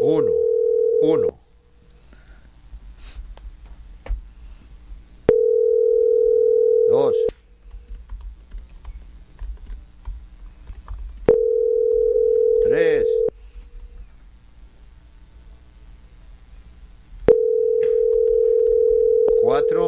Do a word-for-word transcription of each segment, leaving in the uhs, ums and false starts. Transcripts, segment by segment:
Uno. Uno. Dos. Tres. Cuatro.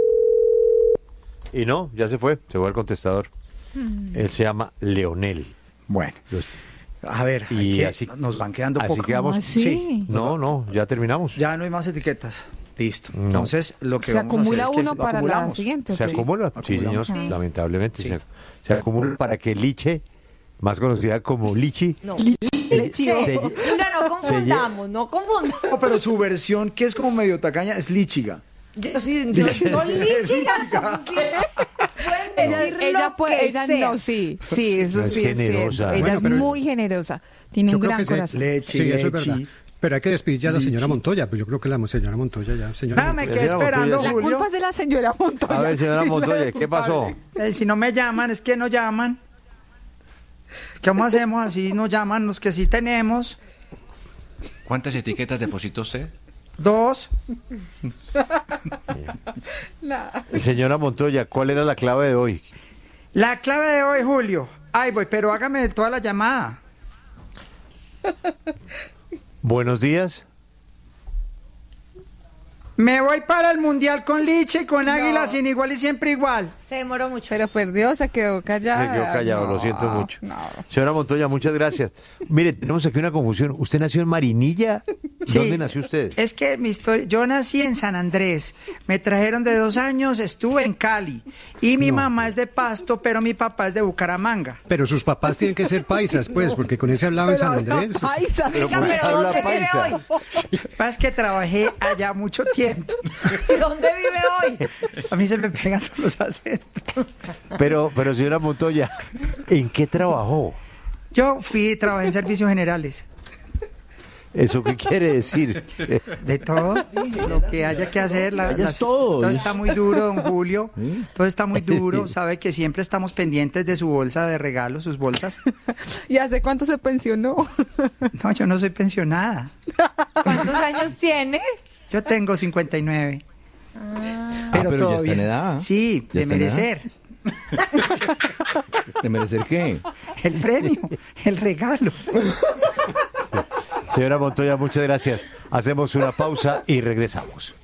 Y no, ya se fue, se fue al contestador. Mm. Él se llama Leonel. Bueno. Los... A ver, y hay que, así, nos van quedando así poco. Quedamos, ¿Así? Sí. No, no, ya terminamos. Ya no hay más etiquetas. Listo. No. Entonces, lo que se vamos acumula a hacer uno es que para la acumulamos. siguiente. Se sí. acumula, sí, acumulamos. señor, Sí. lamentablemente. Sí. Se, se acumula para que Liche, más conocida como Lichi, No. Leche. se- No, no confundamos, no confundamos. No, pero su versión, que es como medio tacaña, es líchiga. Yo sí, yo no lichigas, eso sí. Pueden Ella, decir ella lo puede, que ella sea. no, sí, sí, eso No, es sí es generosa. cierto. Ella Bueno, es pero- muy generosa, tiene Yo un creo gran que se- corazón. Leche, Sí, eso es leche. verdad. Pero hay que despedir ya a la señora Lichi. Montoya, pues yo creo que la señora Montoya ya. Señora Ah, me Montoya. quedé Señora esperando, Montoya, La Julio. culpa es de la señora Montoya. A ver, señora Es la Montoya, ¿qué pasó? culpable. Eh, si no me llaman, es que no llaman. ¿Cómo hacemos así? No llaman los que sí tenemos. ¿Cuántas etiquetas depositó usted? Dos. Señora Montoya, ¿cuál era la clave de hoy? La clave de hoy, Julio. Ay, voy, pero hágame toda la llamada. Buenos días. Me voy para el Mundial con Liche y con Águila sin igual y siempre igual. Se demoró mucho. Pero perdió, se quedó callada. Se quedó callado, No, lo siento mucho. no. Señora Montoya, muchas gracias. Mire, tenemos aquí una confusión. ¿Usted nació en Marinilla? Sí. ¿Dónde nació usted? Es que mi historia, yo nací en San Andrés, me trajeron de dos años, estuve en Cali y mi No. mamá es de Pasto, pero mi papá es de Bucaramanga. Pero sus papás tienen que ser paisas, pues, porque con ese hablaba en San Andrés. Ay, ¿sabes? Oiga, ¿por qué pero habla ¿dónde vive paisa? hoy? Lo que pasa es que trabajé allá mucho tiempo. ¿Dónde vive hoy? A mí se me pegan todos los acentos. Pero, pero señora Montoya, ¿en qué trabajó? Yo fui, trabajé en servicios generales. ¿Eso qué quiere decir? De todo, lo que haya que hacer. La, Ella es las- todo. está muy duro, don Julio. Todo está muy duro. Sabe que siempre estamos pendientes de su bolsa de regalos, sus bolsas. ¿Y hace cuánto se pensionó? No, yo no soy pensionada. ¿Cuántos años tiene? Yo tengo cincuenta y nueve. Ah, pero ya todo está en bien. edad. Sí, Ya de está en edad. merecer. ¿De merecer qué? El premio, el regalo. Señora Montoya, muchas gracias. Hacemos una pausa y regresamos.